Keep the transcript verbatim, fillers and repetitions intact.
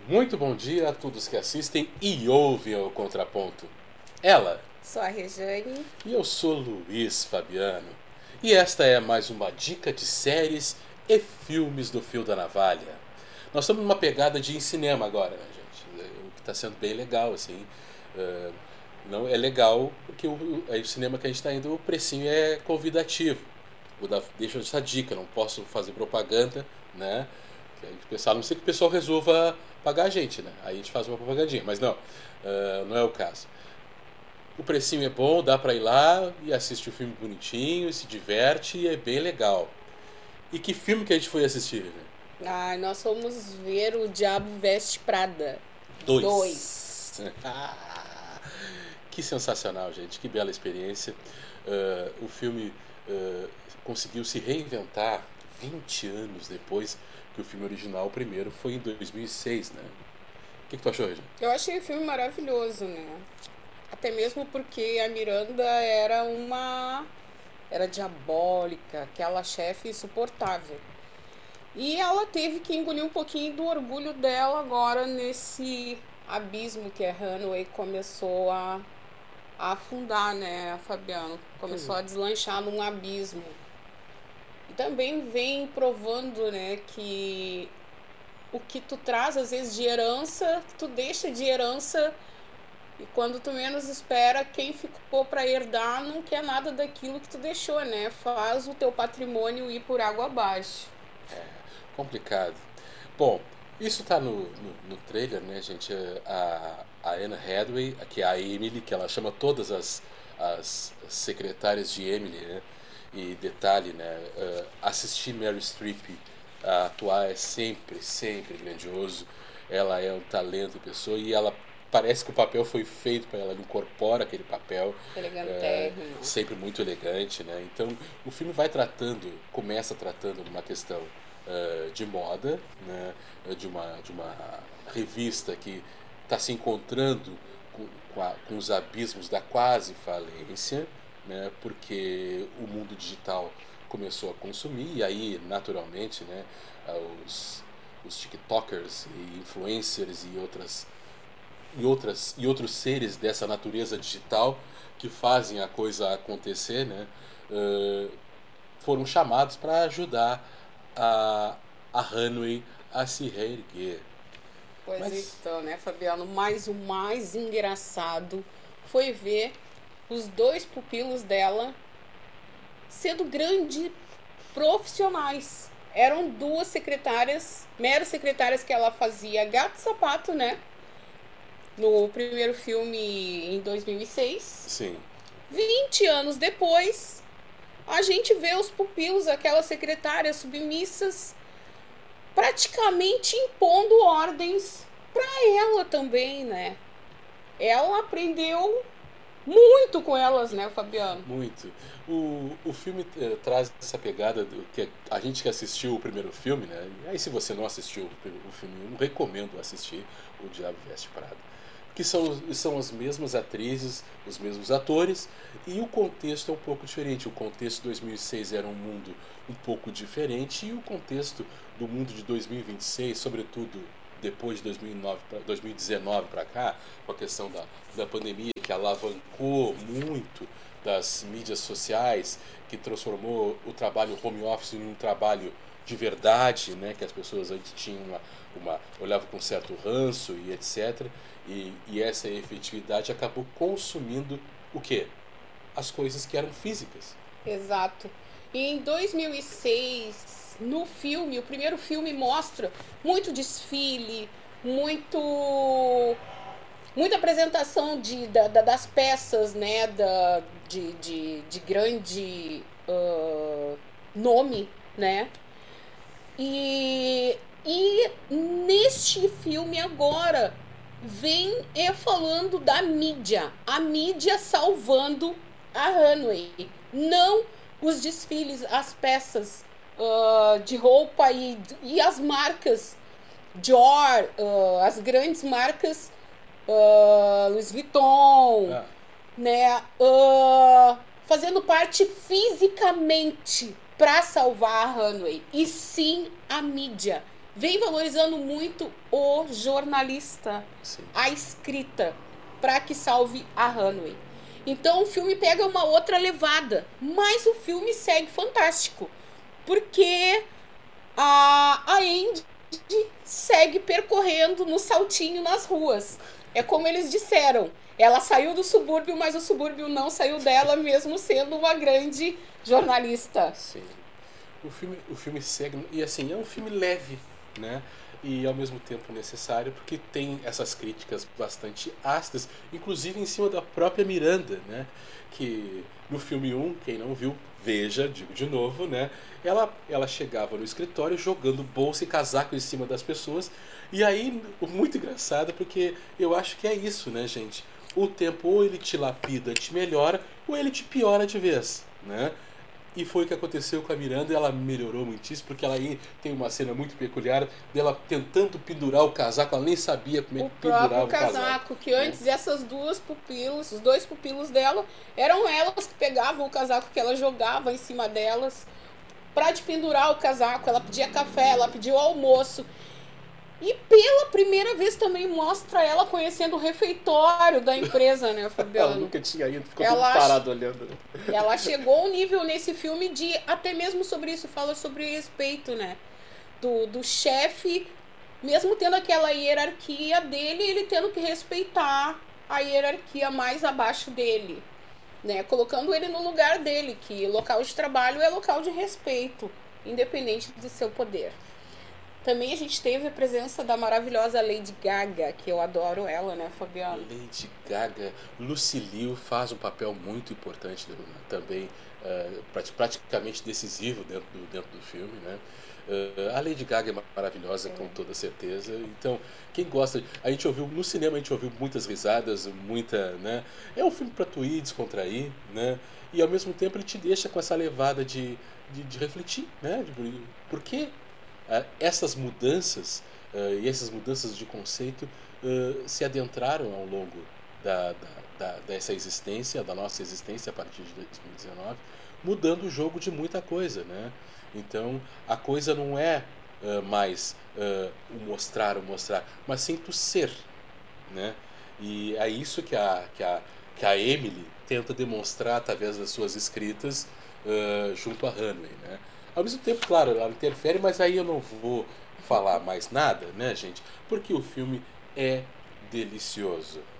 Muito bom dia a todos que assistem e ouvem o Contraponto. Ela. Sou a Rejane. E eu sou Luiz Fabiano. E esta é mais uma dica de séries e filmes do Fio da Navalha. Nós estamos numa pegada de ir em cinema agora, né, gente? O que está sendo bem legal, assim. Uh, não é legal porque o, o, o cinema que a gente está indo, o precinho é convidativo. Vou dar, deixa essa dica, não posso fazer propaganda, né? O pessoal, a não ser que o pessoal resolva pagar a gente, né? Aí a gente faz uma propagandinha, mas não, uh, não é o caso. O precinho é bom, dá pra ir lá e assistir o filme bonitinho, e se diverte e é bem legal. E que filme que a gente foi assistir, né? Ah, nós fomos ver O Diabo Veste Prada. Dois. Dois. Ah, que sensacional, gente, que bela experiência. Uh, o filme uh, conseguiu se reinventar vinte anos depois que o filme original, o primeiro, foi em dois mil e seis, né? O que, que tu achou, Regina? Eu achei o filme maravilhoso, né? Até mesmo porque a Miranda era uma... era diabólica, aquela chefe insuportável. E ela teve que engolir um pouquinho do orgulho dela agora nesse abismo que a Hanway começou a, a afundar, né, Fabiano? Começou hum. a deslanchar num abismo. E também vem provando, né, que o que tu traz, às vezes, de herança, tu deixa de herança e quando tu menos espera, quem ficou para herdar não quer nada daquilo que tu deixou, né? Faz o teu patrimônio ir por água abaixo. É complicado. Bom, isso tá no, no, no trailer, né, gente? A, a Anne Hathaway, que é a Emily, que ela chama todas as, as secretárias de Emily, né? E detalhe, né? Uh, assistir Meryl Streep a atuar é sempre, sempre grandioso. Ela é um talento de pessoa e ela parece que o papel foi feito para ela, ela incorpora aquele papel. Elegantérrimo. É, sempre muito elegante, né? Então o filme vai tratando, começa tratando de uma questão uh, de moda, né? De uma, de uma revista que está se encontrando com, com, a, com os abismos da quase falência, né? Porque o mundo digital começou a consumir e aí naturalmente, né, os, os tiktokers e influencers e outras e outras e outros seres dessa natureza digital que fazem a coisa acontecer, né, uh, foram chamados para ajudar a a Hanway a se reerguer. Pois Mas... então, né, Fabiano, mas o mais engraçado foi ver os dois pupilos dela sendo grandes profissionais. Eram duas secretárias, meras secretárias que ela fazia gato e sapato, né? No primeiro filme em dois mil e seis. Sim. vinte anos depois, a gente vê os pupilos, aquelas secretárias submissas, praticamente impondo ordens para ela também, né? Ela aprendeu muito com elas, né, Fabiano? Muito. O, o filme eh, traz essa pegada do que a gente que assistiu o primeiro filme, né? E aí se você não assistiu o filme, eu não recomendo assistir O Diabo Veste Prada. Que são, são as mesmas atrizes, os mesmos atores, e o contexto é um pouco diferente. O contexto de dois mil e seis era um mundo um pouco diferente, e o contexto do mundo de dois mil e vinte e seis, sobretudo depois de dois mil e nove, dois mil e dezenove para cá, com a questão da, da pandemia, que alavancou muito das mídias sociais, que transformou o trabalho home office em um trabalho de verdade, né, que as pessoas antes tinham uma, uma olhavam com certo ranço e etcétera. E, e essa efetividade acabou consumindo o quê? As coisas que eram físicas. Exato. E em dois mil e seis, no filme, o primeiro filme mostra muito desfile, muito... muita apresentação de, da, da, das peças, né, da, de, de, de grande uh, nome, né? E, e neste filme agora vem é, falando da mídia, a mídia salvando a Hanway, não os desfiles, as peças uh, de roupa e, e as marcas Dior, uh, as grandes marcas Uh, Louis Vuitton, ah. né, uh, fazendo parte fisicamente para salvar a Hanway, e sim a mídia. vem valorizando muito o jornalista, Sim. a escrita, para que salve a Hanway. Então o filme pega uma outra levada, mas o filme segue fantástico, porque a, a Andy segue percorrendo no saltinho nas ruas. É como eles disseram, ela saiu do subúrbio, mas o subúrbio não saiu dela, mesmo sendo uma grande jornalista. Sim. O filme, o filme segue, e assim, é um filme leve, né? E ao mesmo tempo necessário, porque tem essas críticas bastante ácidas, inclusive em cima da própria Miranda, né? Que no filme um, quem não viu, veja, digo de novo, né? Ela, ela chegava no escritório jogando bolsa e casaco em cima das pessoas. E aí, muito engraçado, porque eu acho que é isso, né, gente? O tempo ou ele te lapida, te melhora, ou ele te piora de vez, né? E foi o que aconteceu com a Miranda, e ela melhorou muitíssimo, porque ela aí tem uma cena muito peculiar dela tentando pendurar o casaco, ela nem sabia como é O que pendurava próprio o casaco. casaco, que antes essas duas pupilas, os dois pupilos dela, eram elas que pegavam o casaco que ela jogava em cima delas pra te pendurar o casaco. Ela pedia café, ela pedia o almoço. E pela primeira vez também mostra ela conhecendo o refeitório da empresa, né, Fabiano? Ela nunca tinha ido, ficou Ela tudo parado olhando. Né? Ela chegou a um nível nesse filme de, até mesmo sobre isso, fala sobre respeito, né? Do, do chefe, mesmo tendo aquela hierarquia dele, ele tendo que respeitar a hierarquia mais abaixo dele, né? Colocando ele no lugar dele, que local de trabalho é local de respeito, independente do seu poder. Também a gente teve a presença da maravilhosa Lady Gaga, que eu adoro ela, né, Fabiano? Lady Gaga, Lucy Liu faz um papel muito importante também, uh, praticamente decisivo dentro do, dentro do filme, né? Uh, a Lady Gaga é maravilhosa, é. com toda certeza. Então, quem gosta, a gente ouviu no cinema, a gente ouviu muitas risadas, muita, né? É um filme para tu ir descontrair, né? E ao mesmo tempo ele te deixa com essa levada de, de, de refletir, né? De, por quê? Uh, essas mudanças uh, e essas mudanças de conceito uh, se adentraram ao longo da, da, da, dessa existência, da nossa existência a partir de dois mil e dezenove, mudando o jogo de muita coisa, né? Então a coisa não é uh, mais uh, o mostrar, o mostrar, mas sim tu ser, né? E é isso que a, que a, que a Emily tenta demonstrar através das suas escritas uh, junto a Hanway, né? Ao mesmo tempo, claro, ela interfere, mas aí eu não vou falar mais nada, né, gente? Porque o filme é delicioso.